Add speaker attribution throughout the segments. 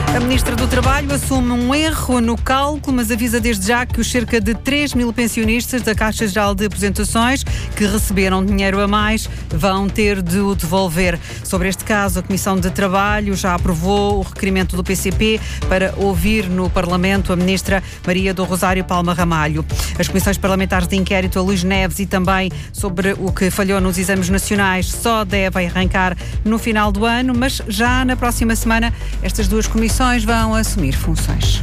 Speaker 1: A Ministra do Trabalho assume um erro no cálculo, mas avisa desde já que os cerca de 3 mil pensionistas da Caixa Geral de Aposentações que receberam dinheiro a mais vão ter de o devolver. Sobre este caso, a Comissão de Trabalho já aprovou o requerimento do PCP para ouvir no Parlamento a Ministra Maria do Rosário Palma Ramalho. As comissões parlamentares de inquérito a Luís Neves e também sobre o que falhou nos exames nacionais só devem arrancar no final do ano, mas já na próxima semana estas duas comissões vão assumir funções.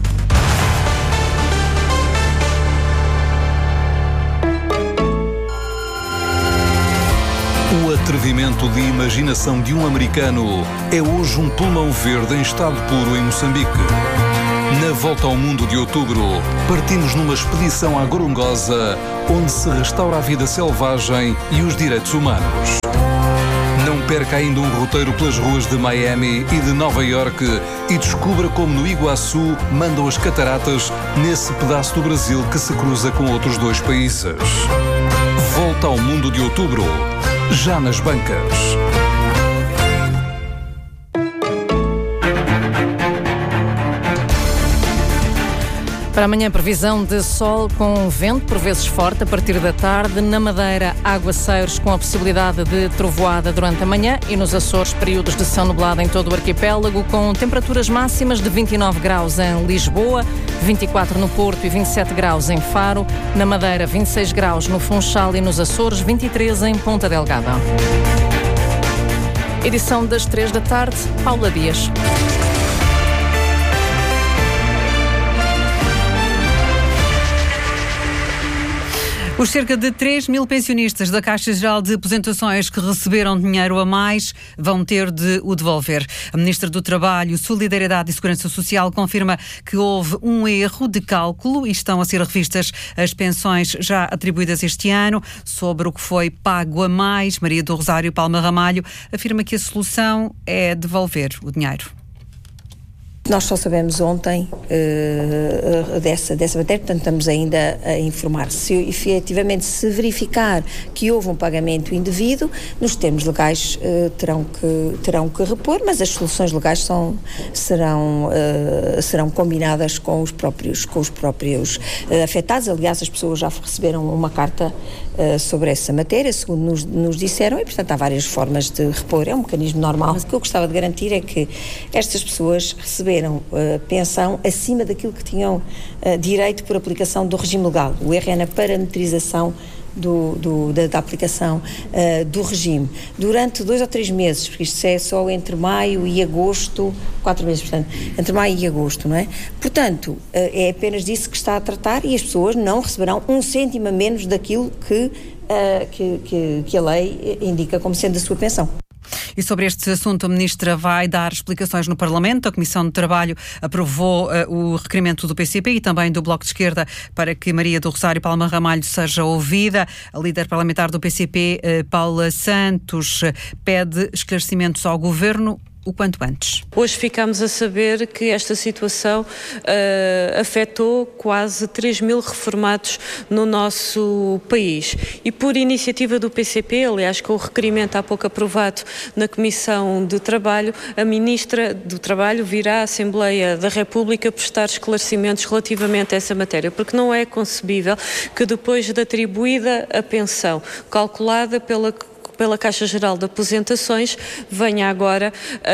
Speaker 2: O atrevimento de imaginação de um americano é hoje um pulmão verde em estado puro em Moçambique. Na Volta ao Mundo de outubro, partimos numa expedição à Gorongosa, onde se restaura a vida selvagem e os direitos humanos. Não perca ainda um roteiro pelas ruas de Miami e de Nova Iorque e descubra como no Iguaçu mandam as cataratas nesse pedaço do Brasil que se cruza com outros dois países. Volta ao Mundo de outubro, já nas bancas.
Speaker 3: Para amanhã, previsão de sol com vento, por vezes forte, a partir da tarde. Na Madeira, aguaceiros com a possibilidade de trovoada durante a manhã e nos Açores, períodos de céu nublado em todo o arquipélago, com temperaturas máximas de 29 graus em Lisboa, 24 no Porto e 27 graus em Faro. Na Madeira, 26 graus no Funchal e nos Açores, 23 em Ponta Delgada. Edição das 3 da tarde, Paula Dias.
Speaker 1: Os cerca de 3 mil pensionistas da Caixa Geral de Aposentações que receberam dinheiro a mais vão ter de o devolver. A Ministra do Trabalho, Solidariedade e Segurança Social confirma que houve um erro de cálculo e estão a ser revistas as pensões já atribuídas este ano. Sobre o que foi pago a mais, Maria do Rosário Palma Ramalho afirma que a solução é devolver o dinheiro.
Speaker 4: Nós só sabemos ontem dessa matéria, portanto estamos ainda a informar. Se efetivamente se verificar que houve um pagamento indevido, nos termos legais terão que repor, mas as soluções legais serão combinadas com os próprios afetados. Aliás, as pessoas já receberam uma carta sobre essa matéria, segundo nos disseram, e portanto há várias formas de repor, é um mecanismo normal. O que eu gostava de garantir é que estas pessoas receberam pensão acima daquilo que tinham direito por aplicação do regime legal. O erro é na parametrização da aplicação do regime. Durante 2 ou 3 meses, porque isto é só entre maio e agosto, 4 meses, portanto, entre maio e agosto, não é? Portanto, é apenas disso que está a tratar e as pessoas não receberão um cêntimo a menos daquilo que a lei indica como sendo a sua pensão.
Speaker 1: E sobre este assunto a Ministra vai dar explicações no Parlamento. A Comissão de Trabalho aprovou o requerimento do PCP e também do Bloco de Esquerda para que Maria do Rosário Palma Ramalho seja ouvida. A líder parlamentar do PCP, Paula Santos, pede esclarecimentos ao Governo o quanto antes.
Speaker 5: Hoje ficámos a saber que esta situação afetou quase 3 mil reformados no nosso país. E por iniciativa do PCP, aliás, com o requerimento há pouco aprovado na Comissão de Trabalho, a Ministra do Trabalho virá à Assembleia da República prestar esclarecimentos relativamente a essa matéria, porque não é concebível que depois de atribuída a pensão calculada pela Caixa Geral de Aposentações, venha agora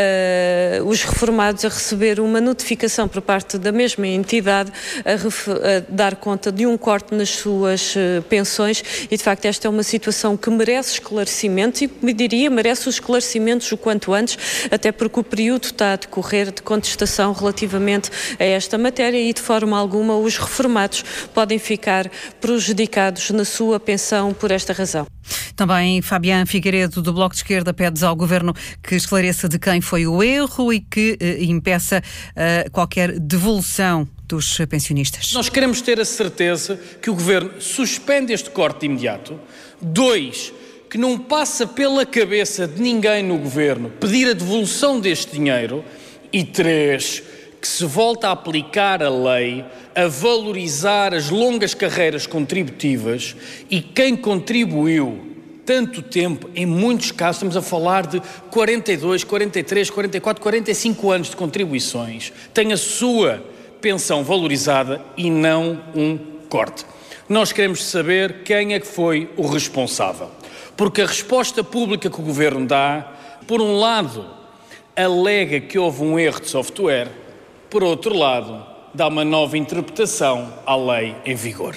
Speaker 5: os reformados a receber uma notificação por parte da mesma entidade a dar conta de um corte nas suas pensões e, de facto, esta é uma situação que merece esclarecimento e, merece os esclarecimentos o quanto antes, até porque o período está a decorrer de contestação relativamente a esta matéria e, de forma alguma, os reformados podem ficar prejudicados na sua pensão por esta razão.
Speaker 1: Também Fabián Figueiredo, do Bloco de Esquerda, pede ao Governo que esclareça de quem foi o erro e que impeça qualquer devolução dos pensionistas.
Speaker 6: Nós queremos ter a certeza que o Governo suspende este corte imediato. 2, que não passa pela cabeça de ninguém no Governo pedir a devolução deste dinheiro. E 3, que se volta a aplicar a lei, a valorizar as longas carreiras contributivas e quem contribuiu tanto tempo, em muitos casos estamos a falar de 42, 43, 44, 45 anos de contribuições, tem a sua pensão valorizada e não um corte. Nós queremos saber quem é que foi o responsável, porque a resposta pública que o Governo dá, por um lado, alega que houve um erro de software, por outro lado, dá uma nova interpretação à lei em vigor.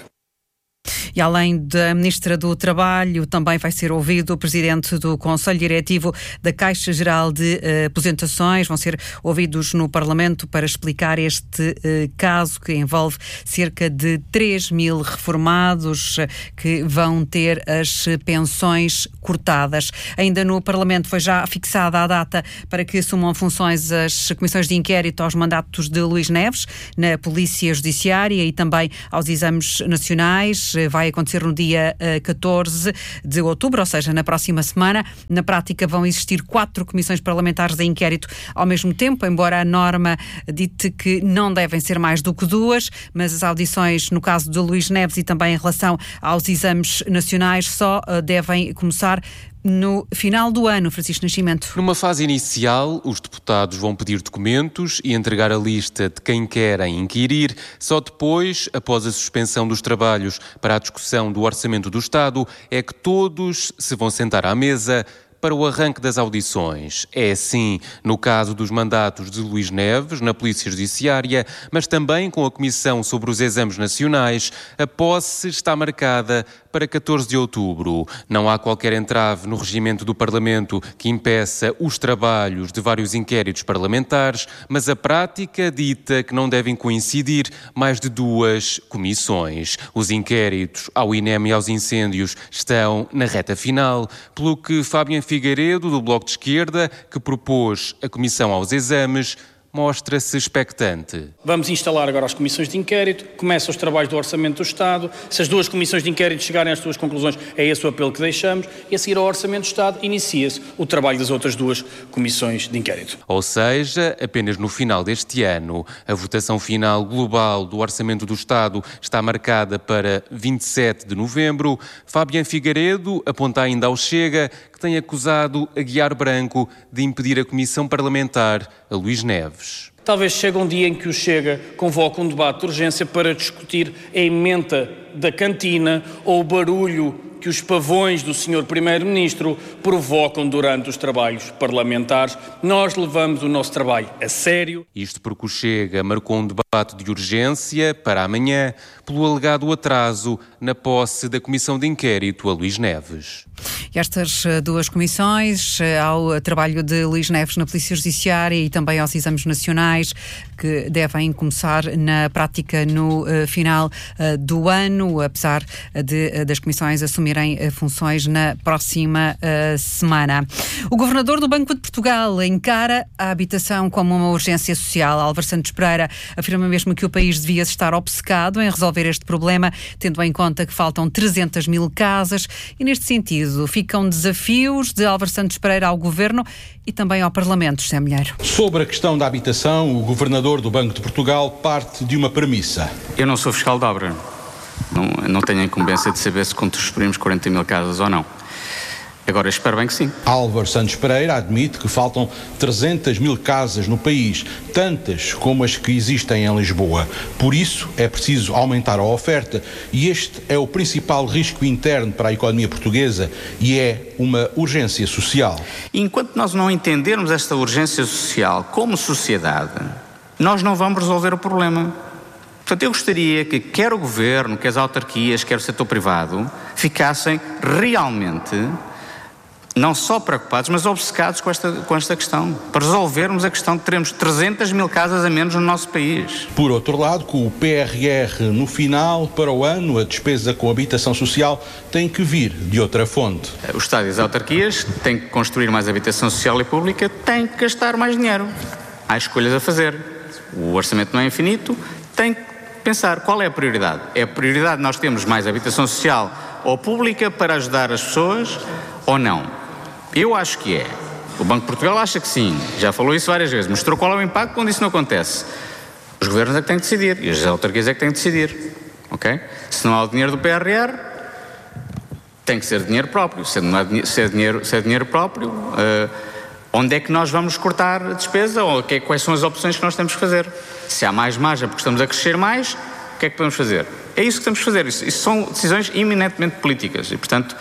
Speaker 1: E além da Ministra do Trabalho, também vai ser ouvido o Presidente do Conselho Diretivo da Caixa Geral de Aposentações. Vão ser ouvidos no Parlamento para explicar este caso que envolve cerca de 3 mil reformados que vão ter as pensões cortadas. Ainda no Parlamento foi já fixada a data para que assumam funções as comissões de inquérito aos mandatos de Luís Neves na Polícia Judiciária e também aos exames nacionais. Vai acontecer no dia 14 de outubro, ou seja, na próxima semana. Na prática vão existir 4 comissões parlamentares de inquérito ao mesmo tempo, embora a norma dite que não devem ser mais do que 2, mas as audições no caso de Luís Neves e também em relação aos exames nacionais só devem começar no final do ano. Francisco Nascimento.
Speaker 7: Numa fase inicial, os deputados vão pedir documentos e entregar a lista de quem querem inquirir. Só depois, após a suspensão dos trabalhos para a discussão do Orçamento do Estado, é que todos se vão sentar à mesa para o arranque das audições. É assim no caso dos mandatos de Luís Neves na Polícia Judiciária, mas também com a Comissão sobre os Exames Nacionais. A posse está marcada para 14 de outubro. Não há qualquer entrave no regimento do Parlamento que impeça os trabalhos de vários inquéritos parlamentares, mas a prática dita que não devem coincidir mais de 2 comissões. Os inquéritos ao INEM e aos incêndios estão na reta final, pelo que Fábio Figueiredo, do Bloco de Esquerda, que propôs a Comissão aos Exames, mostra-se expectante.
Speaker 6: Vamos instalar agora as comissões de inquérito, começam os trabalhos do Orçamento do Estado, se as 2 comissões de inquérito chegarem às suas conclusões, é esse o apelo que deixamos, e a seguir ao Orçamento do Estado inicia-se o trabalho das outras 2 comissões de inquérito.
Speaker 7: Ou seja, apenas no final deste ano. A votação final global do Orçamento do Estado está marcada para 27 de novembro. Fábio Figueiredo aponta ainda ao Chega, que tem acusado Aguiar Branco de impedir a Comissão Parlamentar a Luís Neves.
Speaker 6: Talvez chegue um dia em que o Chega convoque um debate de urgência para discutir a emenda da cantina ou o barulho que os pavões do Sr. Primeiro-Ministro provocam durante os trabalhos parlamentares. Nós levamos o nosso trabalho a sério.
Speaker 7: Isto porque o Chega marcou um debate de urgência para amanhã pelo alegado atraso na posse da Comissão de Inquérito a Luís Neves.
Speaker 1: E estas 2 comissões, ao trabalho de Luís Neves na Polícia Judiciária e também aos exames nacionais, que devem começar na prática no final do ano, apesar das comissões assumirem funções na próxima semana. O Governador do Banco de Portugal encara a habitação como uma urgência social. Álvaro Santos Pereira afirma mesmo que o país devia estar obcecado em resolver este problema, tendo em conta que faltam 300 mil casas, e neste sentido ficam desafios de Álvaro Santos Pereira ao Governo e também ao Parlamento. José Milheiro.
Speaker 8: Sobre a questão da habitação, o Governador do Banco de Portugal parte de uma premissa.
Speaker 9: Eu não sou fiscal de obra. Não tenho a incumbência de saber se construímos 40 mil casas ou não. Agora, espero bem que sim.
Speaker 8: Álvaro Santos Pereira admite que faltam 300 mil casas no país, tantas como as que existem em Lisboa. Por isso, é preciso aumentar a oferta e este é o principal risco interno para a economia portuguesa e é uma urgência social.
Speaker 9: E enquanto nós não entendermos esta urgência social como sociedade, nós não vamos resolver o problema. Portanto, eu gostaria que quer o Governo, quer as autarquias, quer o setor privado, ficassem realmente não só preocupados, mas obcecados com esta questão, para resolvermos a questão de termos 300 mil casas a menos no nosso país.
Speaker 8: Por outro lado, com o PRR no final, para o ano, a despesa com habitação social tem que vir de outra fonte.
Speaker 9: O Estado e as autarquias têm que construir mais habitação social e pública, têm que gastar mais dinheiro. Há escolhas a fazer. O orçamento não é infinito, tem que pensar qual é a prioridade. É a prioridade nós termos mais habitação social ou pública para ajudar as pessoas ou não? Eu acho que é. O Banco de Portugal acha que sim. Já falou isso várias vezes. Mostrou qual é o impacto quando isso não acontece. Os governos é que têm que decidir. E as autarquias é que têm que decidir. Ok? Se não há o dinheiro do PRR, tem que ser dinheiro próprio. Se é dinheiro próprio, onde é que nós vamos cortar a despesa? Ou quais são as opções que nós temos que fazer? Se há mais margem porque estamos a crescer mais, o que é que podemos fazer? É isso que temos que fazer. Isso são decisões eminentemente políticas e, portanto,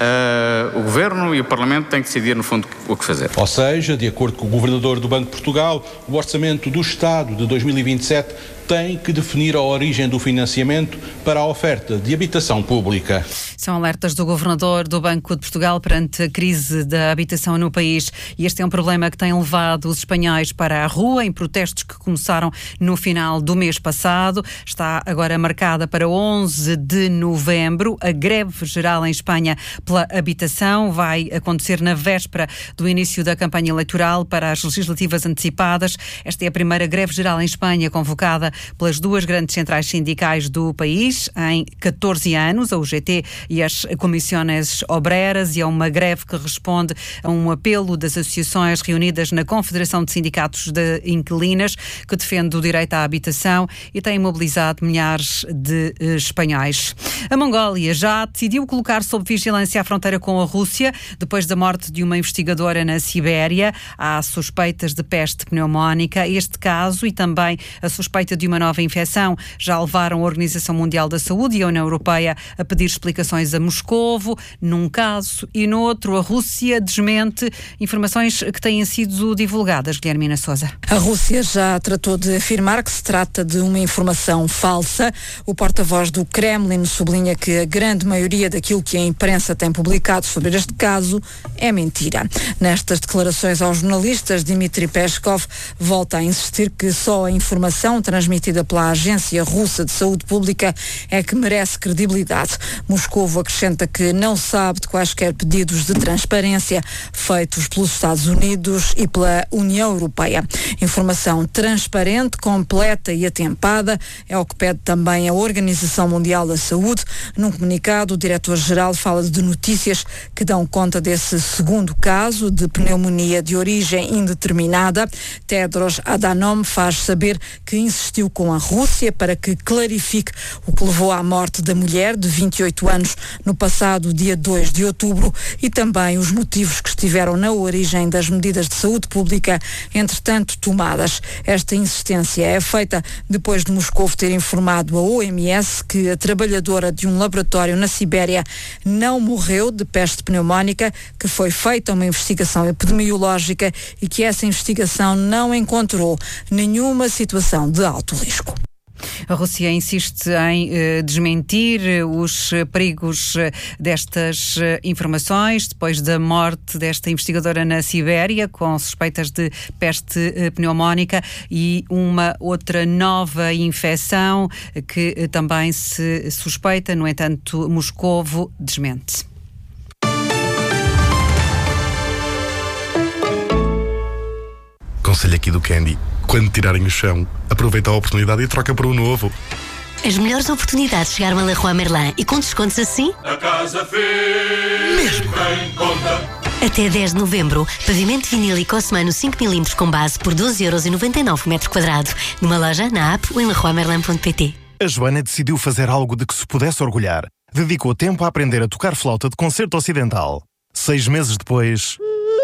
Speaker 9: o Governo e o Parlamento têm que decidir, no fundo, o que fazer.
Speaker 8: Ou seja, de acordo com o Governador do Banco de Portugal, o Orçamento do Estado de 2027 tem que definir a origem do financiamento para a oferta de habitação pública.
Speaker 1: São alertas do Governador do Banco de Portugal perante a crise da habitação no país. E este é um problema que tem levado os espanhóis para a rua em protestos que começaram no final do mês passado. Está agora marcada para 11 de novembro. A greve geral em Espanha pela habitação vai acontecer na véspera do início da campanha eleitoral para as legislativas antecipadas. Esta é a primeira greve geral em Espanha convocada pelas duas grandes centrais sindicais do país em 14 anos, a UGT e as Comisiones Obreras, e é uma greve que responde a um apelo das associações reunidas na Confederação de Sindicatos de Inquilinas, que defende o direito à habitação e tem mobilizado milhares de espanhóis. A Mongólia já decidiu colocar sob vigilância a fronteira com a Rússia depois da morte de uma investigadora na Sibéria. Há suspeitas de peste pneumónica. Este caso e também a suspeita de uma nova infecção já levaram a Organização Mundial da Saúde e a União Europeia a pedir explicações a Moscovo. Num caso e no outro, a Rússia desmente informações que têm sido divulgadas. Guilhermina Sousa.
Speaker 10: A Rússia já tratou de afirmar que se trata de uma informação falsa. O porta-voz do Kremlin sublinha que a grande maioria daquilo que a imprensa tem publicado sobre este caso é mentira. Nestas declarações aos jornalistas, Dmitry Peskov volta a insistir que só a informação transmitida pela Agência Russa de Saúde Pública é que merece credibilidade. Moscovo acrescenta que não sabe de quaisquer pedidos de transparência feitos pelos Estados Unidos e pela União Europeia. Informação transparente, completa e atempada é o que pede também a Organização Mundial da Saúde. Num comunicado, o diretor-geral fala de notícias que dão conta desse segundo caso de pneumonia de origem indeterminada. Tedros Adhanom faz saber que insistiu com a Rússia para que clarifique o que levou à morte da mulher de 28 anos no passado dia 2 de outubro e também os motivos que estiveram na origem das medidas de saúde pública entretanto tomadas. Esta insistência é feita depois de Moscou ter informado a OMS que a trabalhadora de um laboratório na Sibéria não morreu de peste pneumónica, que foi feita uma investigação epidemiológica e que essa investigação não encontrou nenhuma situação de alto risco.
Speaker 1: A Rússia insiste em desmentir os perigos destas informações depois da morte desta investigadora na Sibéria com suspeitas de peste pneumónica e uma outra nova infecção que também se suspeita. No entanto, Moscovo desmente.
Speaker 11: Conselho aqui do Candy: quando tirarem o chão, aproveita a oportunidade e troca por um novo.
Speaker 12: As melhores oportunidades chegaram a Leroy Merlin e com descontos assim?
Speaker 13: A casa fez mesmo bem conta.
Speaker 12: Até 10 de novembro, pavimento vinílico Osmano 5mm com base por 12,99€ metro quadrado. Numa loja, na app ou em leroymerlin.pt.
Speaker 11: A Joana decidiu fazer algo de que se pudesse orgulhar. Dedicou tempo a aprender a tocar flauta de concerto ocidental. 6 meses depois...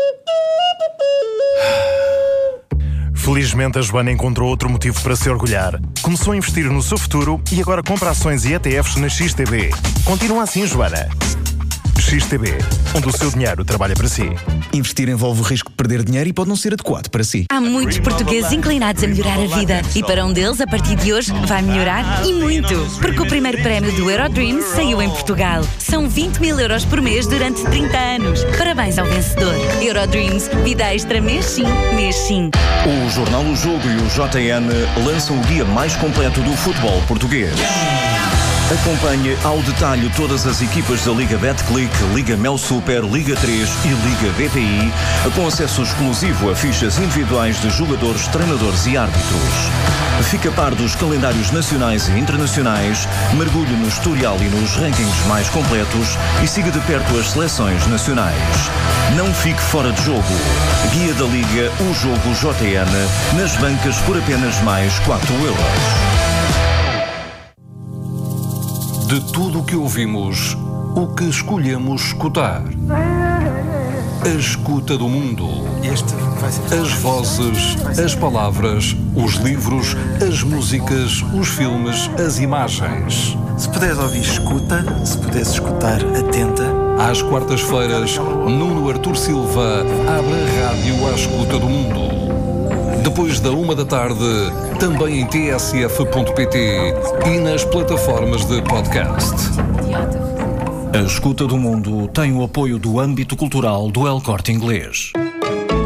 Speaker 11: Felizmente, a Joana encontrou outro motivo para se orgulhar. Começou a investir no seu futuro e agora compra ações e ETFs na XTB. Continua assim, Joana. XTB, onde o seu dinheiro trabalha para si.
Speaker 14: Investir envolve o risco de perder dinheiro e pode não ser adequado para si.
Speaker 15: Há muitos portugueses inclinados a melhorar a vida. E para um deles, a partir de hoje, vai melhorar e muito. Porque o primeiro prémio do Eurodreams saiu em Portugal. São 20.000€ por mês durante 30 anos. Parabéns ao vencedor. Eurodreams, vida extra mês sim, mês sim.
Speaker 16: O Jornal O Jogo e o JN lançam o guia mais completo do futebol português. Acompanhe ao detalhe todas as equipas da Liga Betclic, Liga Mel Super, Liga 3 e Liga BPI, com acesso exclusivo a fichas individuais de jogadores, treinadores e árbitros. Fique a par dos calendários nacionais e internacionais, mergulhe no historial e nos rankings mais completos e siga de perto as seleções nacionais. Não fique fora de jogo. Guia da Liga, o Jogo JN, nas bancas por apenas mais 4€.
Speaker 2: De tudo o que ouvimos, o que escolhemos escutar. A escuta do mundo. As vozes, as palavras, os livros, as músicas, os filmes, as imagens.
Speaker 17: Se puderes ouvir, escuta. Se puderes escutar, atenta.
Speaker 2: Às quartas-feiras, Nuno Artur Silva abre a rádio à escuta do mundo. Depois da 13h, também em tsf.pt e nas plataformas de podcast.
Speaker 16: A Escuta do Mundo tem o apoio do âmbito cultural do El Corte Inglês.